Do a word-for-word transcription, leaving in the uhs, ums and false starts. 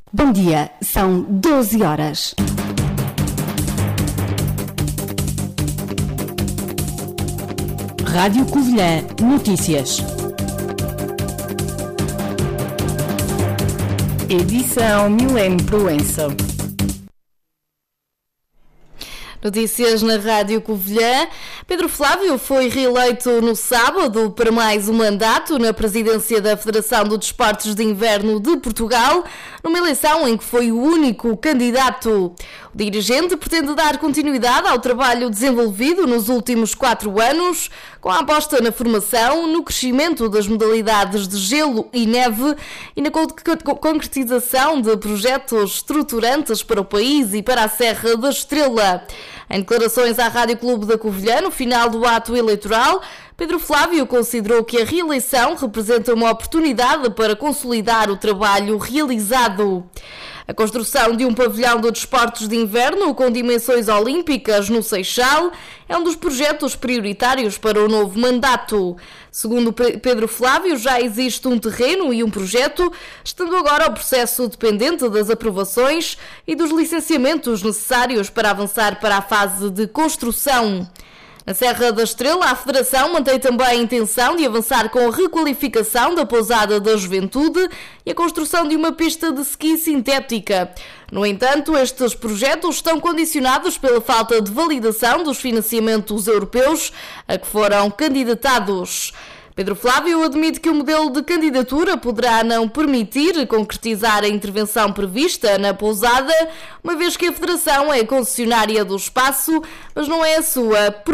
Bom dia, são doze horas. Rádio Covilhã Notícias. Edição Milênio Proença. Notícias na Rádio Covilhã. Pedro Flávio foi reeleito no sábado para mais um mandato na presidência da Federação de Desportos de Inverno de Portugal, numa eleição em que foi o único candidato. O dirigente pretende dar continuidade ao trabalho desenvolvido nos últimos quatro anos, com a aposta na formação, no crescimento das modalidades de gelo e neve e na concretização de projetos estruturantes para o país e para a Serra da Estrela. Em declarações à Rádio Clube da Covilhã, no final do ato eleitoral, Pedro Flávio considerou que a reeleição representa uma oportunidade para consolidar o trabalho realizado. A construção de um pavilhão de desportos de inverno com dimensões olímpicas no Seixal é um dos projetos prioritários para o novo mandato. Segundo Pedro Flávio, já existe um terreno e um projeto, estando agora o processo dependente das aprovações e dos licenciamentos necessários para avançar para a fase de construção. Na Serra da Estrela, a Federação mantém também a intenção de avançar com a requalificação da pousada da Juventude e a construção de uma pista de ski sintética. No entanto, estes projetos estão condicionados pela falta de validação dos financiamentos europeus a que foram candidatados. Pedro Flávio admite que o modelo de candidatura poderá não permitir concretizar a intervenção prevista na pousada, uma vez que a Federação é concessionária do espaço, mas não é a sua